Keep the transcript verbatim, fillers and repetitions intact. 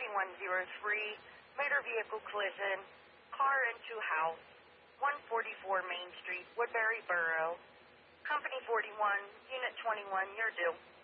forty-one oh three, motor vehicle collision, car into house, one forty-four Main Street, Woodbury Borough. Company forty-one, Unit twenty-one, you're due.